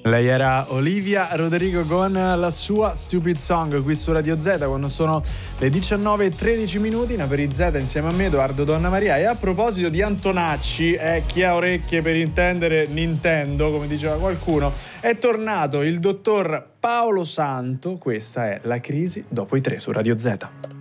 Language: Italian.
Lei era Olivia Rodrigo con la sua Stupid Song qui su Radio Z quando sono le 19:13 minuti. Naperi Z insieme a me, Edoardo Donnamaria. E a proposito di Antonacci, chi ha orecchie per intendere Nintendo, come diceva qualcuno, è tornato il dottor Paolo Santo. Questa è La crisi dopo i tre su Radio Z.